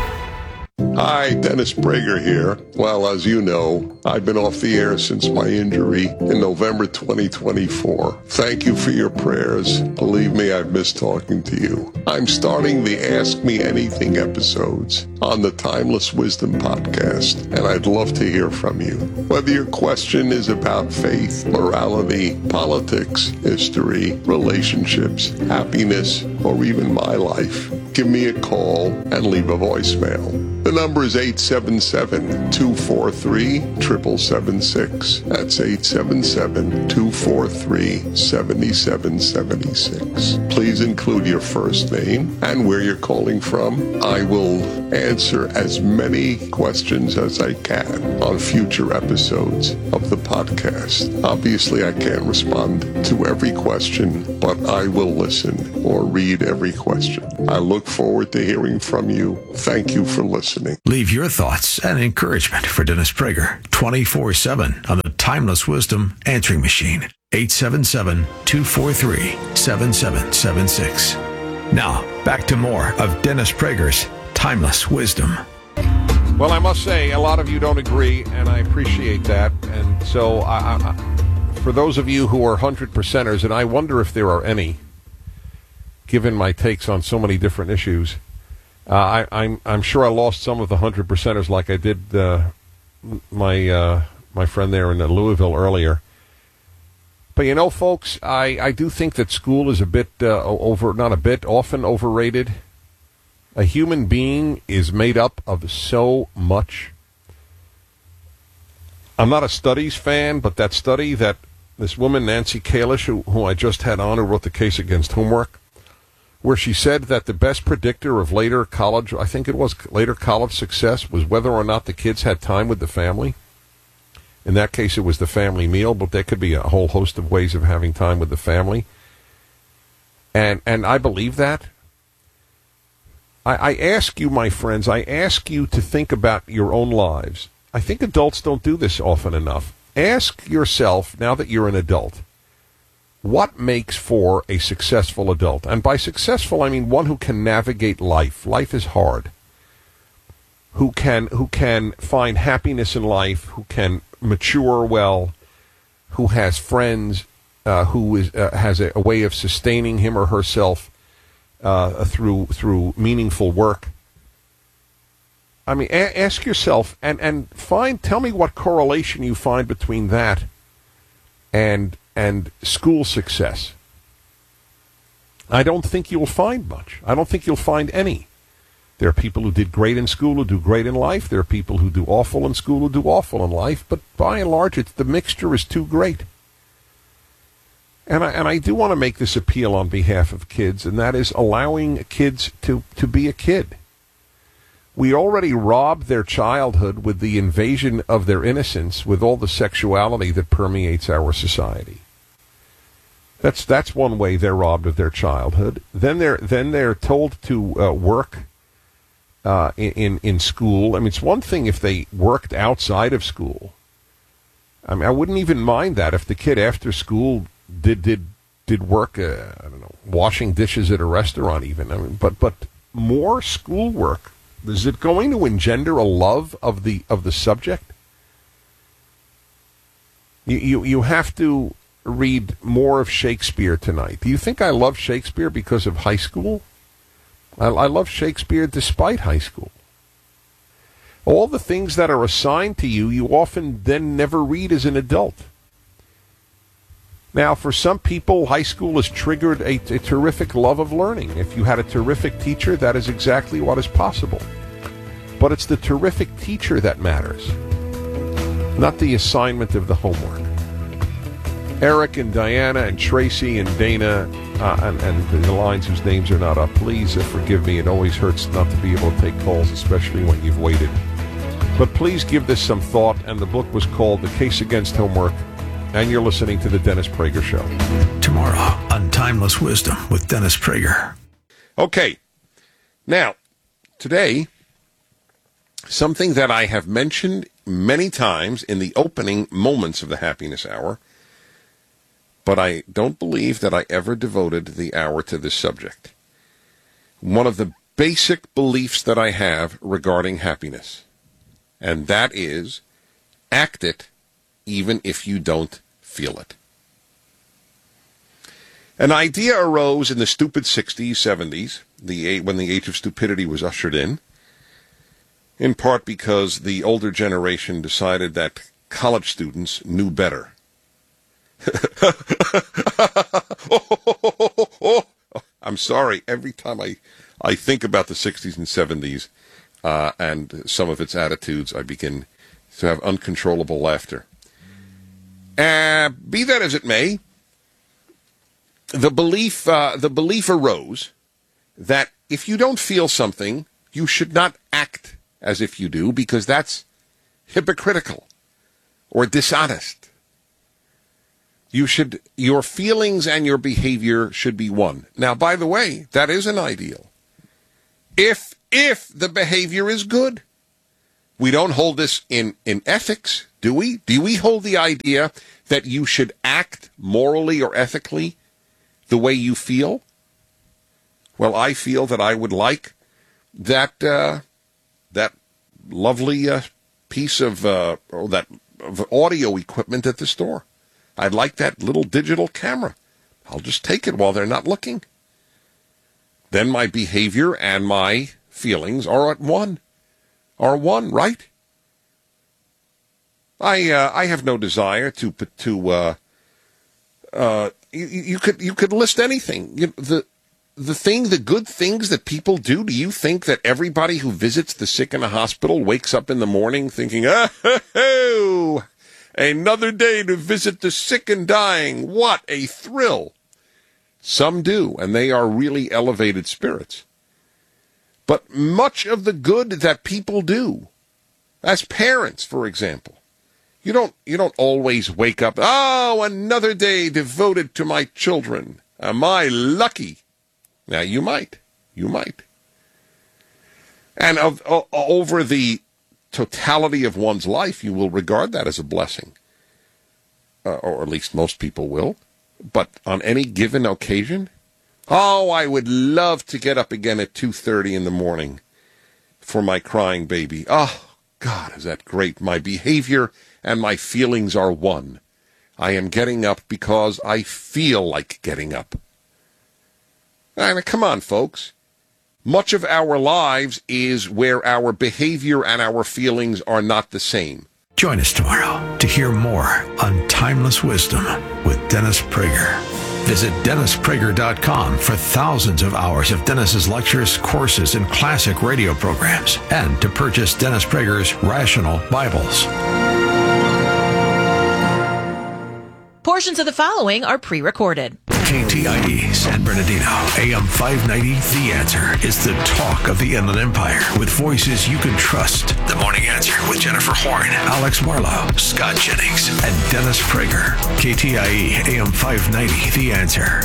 S18: Hi, Dennis Prager here. Well, as you know, I've been off the air since my injury in November twenty twenty-four. Thank you for your prayers. Believe me, I've missed talking to you. I'm starting the Ask Me Anything episodes on the Timeless Wisdom podcast, and I'd love to hear from you. Whether your question is about faith, morality, politics, history, relationships, happiness, or even my life, give me a call and leave a voicemail. The The number is eight seven seven, two four three, seven seven seven six. That's eight seven seven, two four three, seven seven seven six. Please include your first name and where you're calling from. I will answer as many questions as I can on future episodes of the podcast. Obviously, I can't respond to every question, but I will listen or read every question. I look forward to hearing from you. Thank you for listening.
S12: Leave your thoughts and encouragement for Dennis Prager twenty-four seven on the Timeless Wisdom Answering Machine. eight seven seven, two four three, seven seven seven six. Now, back to more of Dennis Prager's Timeless Wisdom.
S13: Well, I must say, a lot of you don't agree, and I appreciate that. And so, I, I, for those of you who are one hundred percenters, and I wonder if there are any, given my takes on so many different issues, uh, I, I'm I'm sure I lost some of the one hundred percenters like I did uh, my uh, my friend there in Louisville earlier. But you know, folks, I, I do think that school is a bit uh, over, not a bit, often overrated. A human being is made up of so much. I'm not a studies fan, but that study that this woman, Nancy Kalish, who, who I just had on, who wrote the case against homework, where she said that the best predictor of later college, I think it was later college success, was whether or not the kids had time with the family. In that case, it was the family meal, but there could be a whole host of ways of having time with the family. And and I believe that. I, I ask you, my friends, I ask you to think about your own lives. I think adults don't do this often enough. Ask yourself, now that you're an adult, what makes for a successful adult? And by successful, I mean one who can navigate life. Life is hard. Who can who can find happiness in life, who can mature well, who has friends, uh, who is uh, has a, a way of sustaining him or herself uh, through through meaningful work. I mean, a- ask yourself and, and find. Tell me what correlation you find between that and and school success. I don't think you'll find much. I don't think you'll find any. There are people who did great in school who do great in life. There are people who do awful in school who do awful in life. But by and large, it's, the mixture is too great. And I, and I do want to make this appeal on behalf of kids, and that is allowing kids to, to be a kid. We already robbed their childhood with the invasion of their innocence with all the sexuality that permeates our society. That's that's one way they're robbed of their childhood. Then they're then they're told to uh, work Uh, in in school. I mean, it's one thing if they worked outside of school. I mean, I wouldn't even mind that if the kid after school did did did work. Uh, I don't know, washing dishes at a restaurant, even. I mean, but but more school work. Is it going to engender a love of the of the subject? You you you have to read more of Shakespeare tonight. Do you think I love Shakespeare because of high school? I, I love Shakespeare despite high school. All the things that are assigned to you, you often then never read as an adult. Now, for some people, high school has triggered a, a terrific love of learning. If you had a terrific teacher, that is exactly what is possible. But it's the terrific teacher that matters, not the assignment of the homework. Eric and Diana and Tracy and Dana uh, and, and the lines whose names are not up, please uh, forgive me. It always hurts not to be able to take calls, especially when you've waited. But please give this some thought, and the book was called The Case Against Homework, and you're listening to The Dennis Prager Show.
S12: Tomorrow on Timeless Wisdom with Dennis Prager.
S13: Okay. Now, today, something that I have mentioned many times in the opening moments of the Happiness Hour, but I don't believe that I ever devoted the hour to this subject. One of the basic beliefs that I have regarding happiness, and that is, act it even if you don't feel it. An idea arose in the stupid sixties, seventies, the when the age of stupidity was ushered in, in part because the older generation decided that college students knew better. I'm sorry. Every time I, I think about the sixties and seventies, uh, and some of its attitudes, I begin to have uncontrollable laughter. Uh, be that as it may, the belief uh, the belief arose that if you don't feel something, you should not act as if you do, because that's hypocritical or dishonest. You should, your feelings and your behavior should be one. Now, by the way, that is an ideal. If if the behavior is good. We don't hold this in, in ethics, do we? Do we hold the idea that you should act morally or ethically the way you feel? Well, I feel that I would like that uh, that lovely uh, piece of uh, or that of audio equipment at the store. I'd like that little digital camera. I'll just take it while they're not looking. Then my behavior and my feelings are at one. Are one, right? I uh, I have no desire to to uh, uh, you, you could you could list anything. You, the the thing, the good things that people do. Do you think that everybody who visits the sick in a hospital wakes up in the morning thinking, "Oh, another day to visit the sick and dying. What a thrill!" Some do, and they are really elevated spirits. But much of the good that people do, as parents, for example, you don't you don't always wake up, oh, another day devoted to my children. Am I lucky? Now, you might. You might. And of, uh, over the totality of one's life, you will regard that as a blessing. Uh, or at least most people will. But on any given occasion, oh, I would love to get up again at two thirty in the morning for my crying baby. Oh, God, is that great. My behavior and my feelings are one. I am getting up because I feel like getting up. I mean, come on, folks. Much of our lives is where our behavior and our feelings are not the same.
S12: Join us tomorrow to hear more on Timeless Wisdom with Dennis Prager. Visit dennis prager dot com for thousands of hours of Dennis's lectures, courses, and classic radio programs, and to purchase Dennis Prager's Rational Bibles.
S11: Portions of the following are pre-recorded.
S12: K T I E San Bernardino, A M five ninety, The Answer is the talk of the Inland Empire with voices you can trust. The Morning Answer with Jennifer Horn, Alex Marlowe, Scott Jennings, and Dennis Prager. K T I E A M five ninety, The Answer.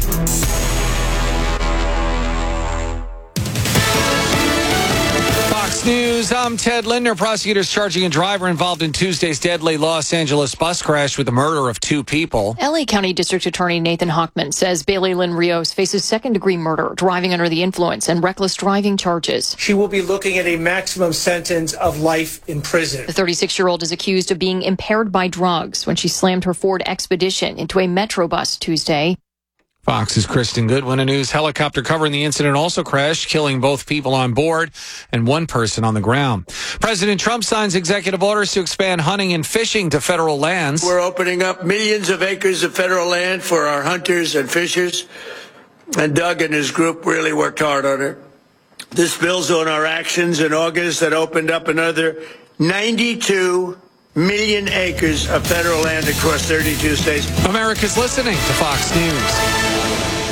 S6: Fox News, I'm Ted Linder. Prosecutors charging a driver involved in Tuesday's deadly Los Angeles bus crash with the murder of two people.
S7: L A County District Attorney Nathan Hochman says Bailey Lynn Rios faces second-degree murder, driving under the influence, and reckless driving charges.
S23: She will be looking at a maximum sentence of life in prison.
S7: The thirty-six-year-old is accused of being impaired by drugs when she slammed her Ford Expedition into a Metro bus Tuesday.
S6: Fox's Kristen Goodwin. A news helicopter covering the incident also crashed, killing both people on board and one person on the ground. President Trump signs executive orders to expand hunting and fishing to federal lands.
S24: We're opening up millions of acres of federal land for our hunters and fishers, and Doug and his group really worked hard on it. This builds on our actions in August that opened up another ninety-two million acres of federal land across thirty-two states.
S6: America's listening to Fox News.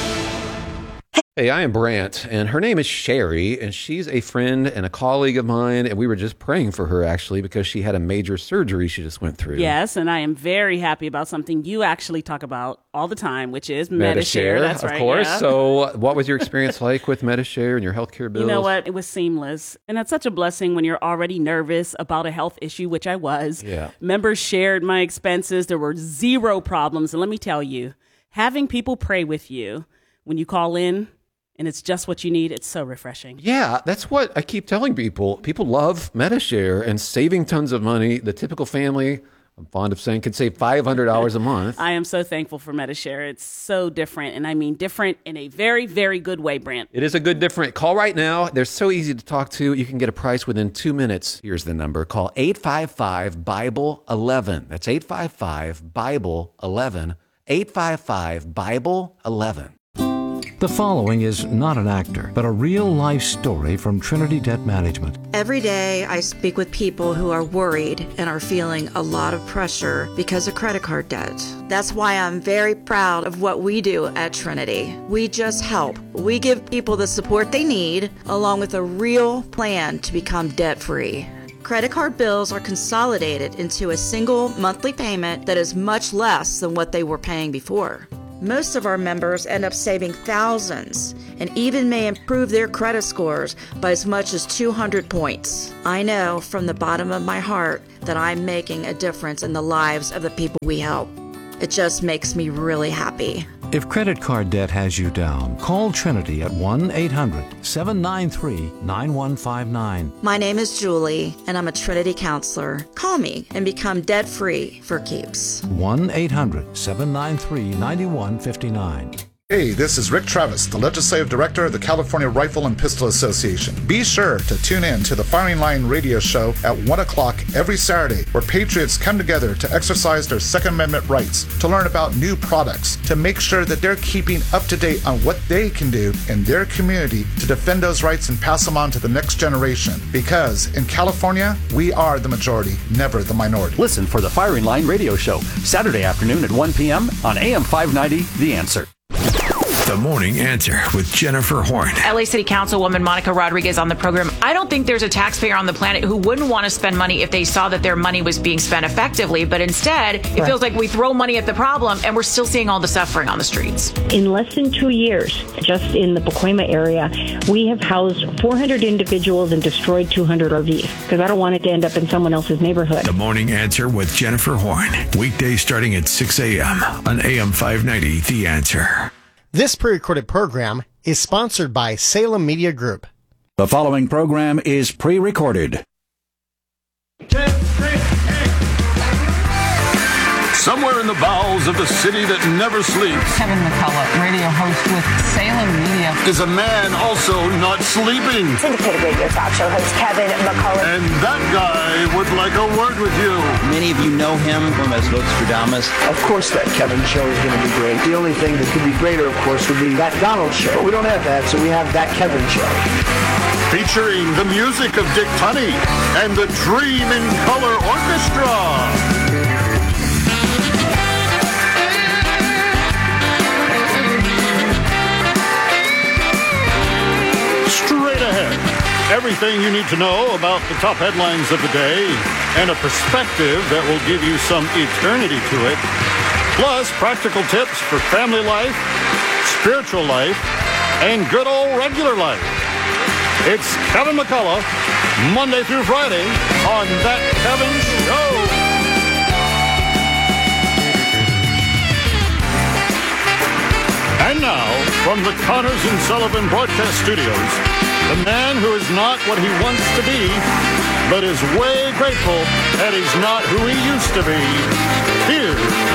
S1: Hey, I am Brant, and her name is Sherry, and she's a friend and a colleague of mine, and we were just praying for her, actually, because she had a major surgery she just went through.
S2: Yes, and I am very happy about something you actually talk about all the time, which is Medi-Share. That's
S1: of
S2: right,
S1: course.
S2: yeah.
S1: So what was your experience like with Medi-Share and your healthcare bills?
S2: You know what? It was seamless. And that's such a blessing when you're already nervous about a health issue, which I was.
S1: Yeah.
S2: Members shared my expenses. There were zero problems. And let me tell you, having people pray with you when you call in, and it's just what you need, it's so refreshing.
S1: Yeah, that's what I keep telling people. People love Medi-Share and saving tons of money. The typical family, I'm fond of saying, can save five hundred dollars a month.
S2: I am so thankful for Medi-Share. It's so different, and I mean different in a very, very good way, Brant.
S1: It is a good different. Call right now. They're so easy to talk to. You can get a price within two minutes. Here's the number. Call eight five five, Bible eleven. That's eight five five, Bible eleven. eight five five, Bible eleven.
S5: The following is not an actor, but a real-life story from Trinity Debt Management.
S8: Every day I speak with people who are worried and are feeling a lot of pressure because of credit card debt. That's why I'm very proud of what we do at Trinity. We just help. We give people the support they need, along with a real plan to become debt-free. Credit card bills are consolidated into a single monthly payment that is much less than what they were paying before. Most of our members end up saving thousands and even may improve their credit scores by as much as two hundred points. I know from the bottom of my heart that I'm making a difference in the lives of the people we help. It just makes me really happy.
S5: If credit card debt has you down, call Trinity at one eight hundred seven nine three nine one five nine.
S8: My name is Julie, and I'm a Trinity counselor. Call me and become debt-free for keeps.
S5: one eight hundred seven nine three nine one five nine.
S9: Hey, this is Rick Travis, the Legislative Director of the California Rifle and Pistol Association. Be sure to tune in to the Firing Line radio show at one o'clock every Saturday, where patriots come together to exercise their Second Amendment rights, to learn about new products, to make sure that they're keeping up to date on what they can do in their community to defend those rights and pass them on to the next generation. Because in California, we are the majority, never the minority.
S15: Listen for the Firing Line radio show, Saturday afternoon at one p.m. on A M five ninety, The Answer.
S12: The Morning Answer with Jennifer Horn.
S11: L A City Councilwoman Monica Rodriguez on the program. I don't think there's a taxpayer on the planet who wouldn't want to spend money if they saw that their money was being spent effectively. But instead, it
S20: Right.
S11: feels like we throw money at the problem and we're still seeing all the suffering on the streets.
S20: In less than two years, just in the Pacoima area, we have housed four hundred individuals and destroyed two hundred R Vs because I don't want it to end up in someone else's neighborhood.
S12: The Morning Answer with Jennifer Horn. Weekdays starting at six a.m. on A M five ninety, The Answer.
S25: This pre-recorded program is sponsored by Salem Media Group.
S26: The following program is pre-recorded.
S27: Somewhere in the bowels of the city that never sleeps,
S28: Kevin McCullough, radio host with Salem Media,
S27: is a man also not sleeping.
S29: Syndicated radio talk show host Kevin McCullough.
S27: And that guy would like a word with you.
S30: Many of you know him from as Nostradamus.
S29: Of course that Kevin show is going to be great. The only thing that could be greater, of course, would be that Donald show. But we don't have that, so we have that Kevin show.
S27: Featuring the music of Dick Tunney and the Dream in Color Orchestra. Straight ahead, everything you need to know about the top headlines of the day and a perspective that will give you some eternity to it, plus practical tips for family life, spiritual life, and good old regular life. It's Kevin McCullough, Monday through Friday on That Kevin Show. And now, from the Connors and Sullivan Broadcast Studios, the man who is not what he wants to be, but is way grateful that he's not who he used to be. Here's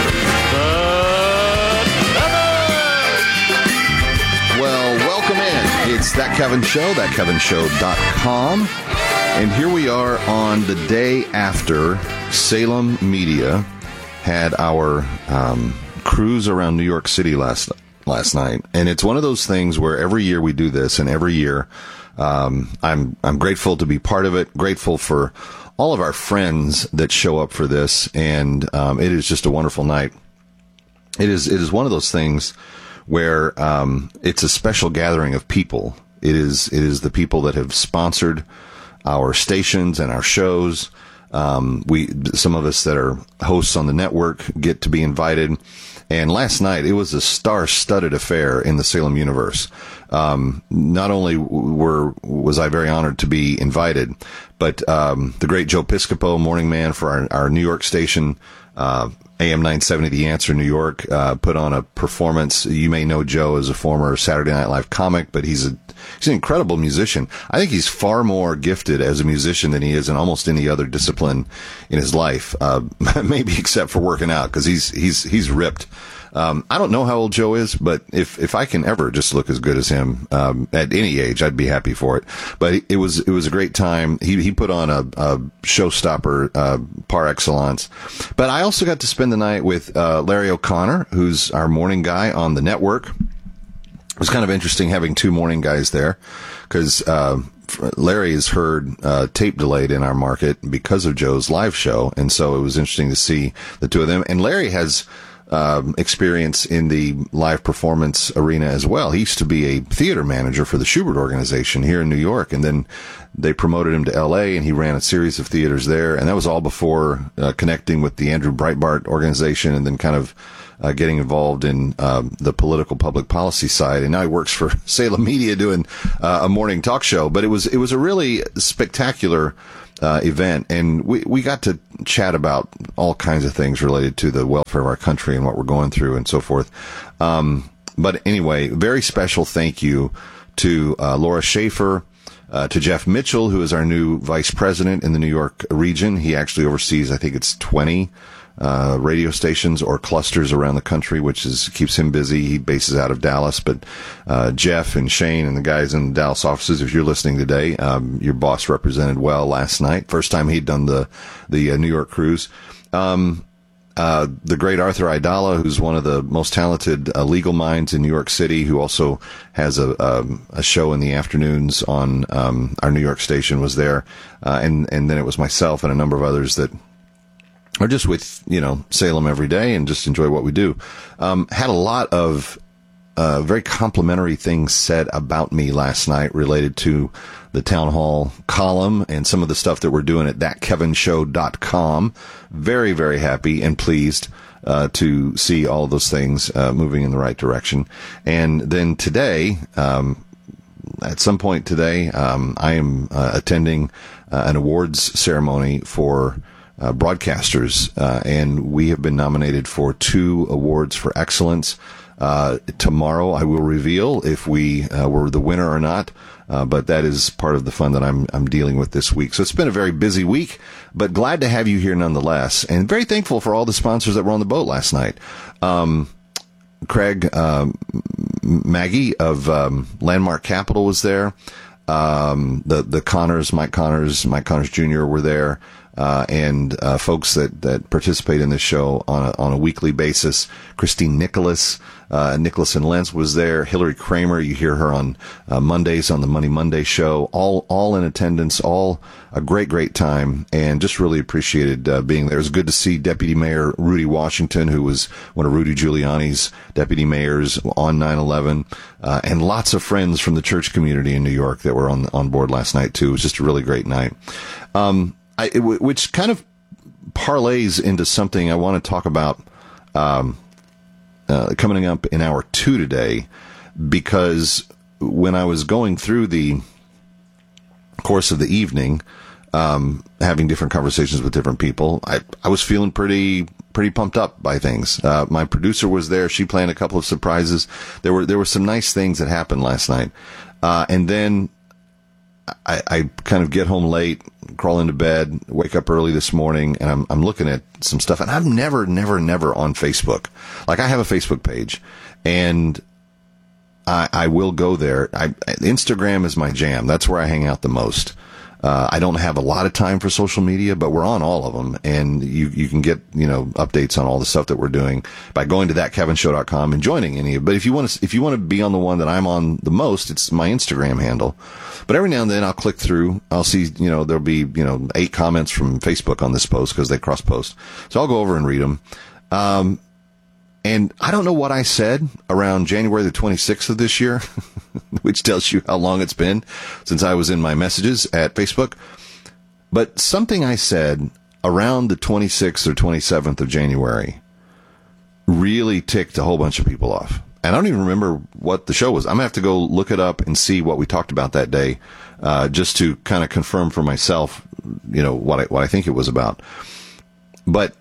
S27: the Kevin!
S31: Well, welcome in. It's That Kevin Show, that kevin show dot com. And here we are on the day after Salem Media had our um, cruise around New York City last night. last night. And it's one of those things where every year we do this, and every year um, I'm I'm grateful to be part of it, grateful for all of our friends that show up for this, and um, it is just a wonderful night. It is it is one of those things where um, it's a special gathering of people. It is it is the people that have sponsored our stations and our shows. Um, we some of us that are hosts on the network get to be invited. And last night, it was a star-studded affair in the Salem universe. Um, not only were was I very honored to be invited, but um, the great Joe Piscopo, morning man for our, our New York station, uh, A M nine seventy The Answer New York, uh, put on a performance. You may know Joe as a former Saturday Night Live comic, but he's a he's an incredible musician. I think he's far more gifted as a musician than he is in almost any other discipline in his life, uh, maybe except for working out, because he's he's he's ripped. Um, I don't know how old Joe is, but if, if I can ever just look as good as him, um, at any age, I'd be happy for it. But it was, it was a great time. He, he put on a, a showstopper, uh, par excellence. But I also got to spend the night with, uh, Larry O'Connor, who's our morning guy on the network. was kind of interesting having two morning guys there because uh, Larry has heard uh, tape delayed in our market because of Joe's live show. And so it was interesting to see the two of them. And Larry has um, experience in the live performance arena as well. He used to be a theater manager for the Schubert Organization here in New York. And then they promoted him to L A and he ran a series of theaters there. And that was all before uh, connecting with the Andrew Breitbart organization and then kind of Uh, getting involved in uh, the political public policy side, and now he works for Salem Media doing uh, a morning talk show. But it was it was a really spectacular uh, event, and we we got to chat about all kinds of things related to the welfare of our country and what we're going through and so forth. Um, but anyway, very special thank you to uh, Laura Schaefer. Uh, to Jeff Mitchell, who is our new vice president in the New York region. He actually oversees, I think it's twenty uh, radio stations or clusters around the country, which is keeps him busy. He bases out of Dallas. But uh, Jeff and Shane and the guys in the Dallas offices, if you're listening today, um, your boss represented well last night. First time he'd done the, the uh, New York cruise. Um, Uh, the great Arthur Aidala, who's one of the most talented uh, legal minds in New York City, who also has a, um, a show in the afternoons on um, our New York station, was there. Uh, and, and then it was myself and a number of others that are just with, you know, Salem every day and just enjoy what we do. Um, had a lot of uh, very complimentary things said about me last night related to the town hall column and some of the stuff that we're doing at that kevin show dot com. Very, very happy and pleased uh, to see all of those things uh, moving in the right direction. And then today, um, at some point today, um, I am uh, attending uh, an awards ceremony for uh, broadcasters, uh, and we have been nominated for two awards for excellence. Uh, tomorrow I will reveal if we uh, were the winner or not. Uh, but that is part of the fun that I'm I'm dealing with this week. So it's been a very busy week, but glad to have you here nonetheless, and very thankful for all the sponsors that were on the boat last night. Um, Craig um, Maggie of um, Landmark Capital was there. Um, the the Connors, Mike Connors, Mike Connors Junior were there, uh, and uh, folks that, that participate in this show on a, on a weekly basis. Christine Nicholas. Uh, Nicholas and Lentz was there. Hillary Kramer, you hear her on uh, Mondays on the Money Monday show. All all in attendance, all a great, great time, and just really appreciated uh, being there. It was good to see Deputy Mayor Rudy Washington, who was one of Rudy Giuliani's deputy mayors on nine eleven, uh, and lots of friends from the church community in New York that were on on board last night, too. It was just a really great night, um, I, it, which kind of parlays into something I want to talk about um Uh, coming up in hour two today, because when I was going through the course of the evening, um, having different conversations with different people, I, I was feeling pretty pretty pumped up by things. Uh, my producer was there; she planned a couple of surprises. There were there were some nice things that happened last night, uh, and then I, I kind of get home late, crawl into bed, wake up early this morning, and I'm I'm looking at some stuff. And I'm never, never, never on Facebook. Like, I have a Facebook page, and I, I will go there. I, Instagram is my jam. That's where I hang out the most. Uh, I don't have a lot of time for social media, but we're on all of them, and you you can get, you know, updates on all the stuff that we're doing by going to that kevin show dot com and joining any of it. But if you want to, if you want to be on the one that I'm on the most, it's my Instagram handle. But every now and then I'll click through. I'll see, you know, there'll be, you know, eight comments from Facebook on this post because they cross post. So I'll go over and read them. Um, and I don't know what I said around January the twenty-sixth of this year, which tells you how long it's been since I was in my messages at Facebook. But something I said around the twenty-sixth or twenty-seventh of January really ticked a whole bunch of people off. And I don't even remember what the show was. I'm going to have to go look it up and see what we talked about that day, uh, just to kind of confirm for myself, you know, what I, what I think it was about. But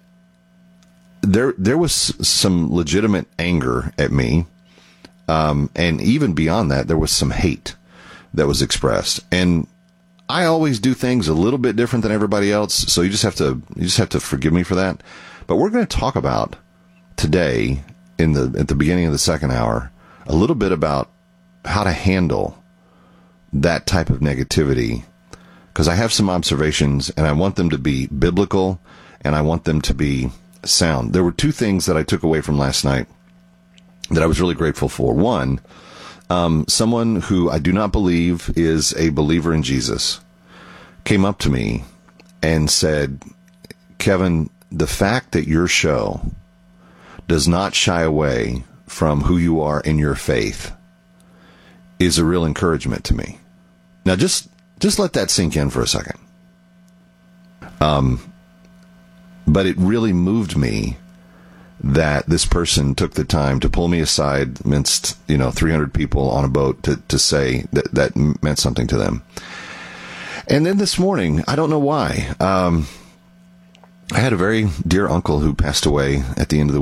S31: there, there was some legitimate anger at me. Um, and even beyond that, there was some hate that was expressed. And I always do things a little bit different than everybody else. So you just have to, you just have to forgive me for that. But we're going to talk about today, in the at the beginning of the second hour, a little bit about how to handle that type of negativity, because I have some observations and I want them to be biblical and I want them to be sound. There were two things that I took away from last night that I was really grateful for. One, Um, someone who I do not believe is a believer in Jesus came up to me and said, Kevin, the fact that your show does not shy away from who you are in your faith is a real encouragement to me. Now, just just let that sink in for a second. Um, but it really moved me that this person took the time to pull me aside amidst, you know, three hundred people on a boat to, to say that that meant something to them. And then this morning, I don't know why, um, I had a very dear uncle who passed away at the end of the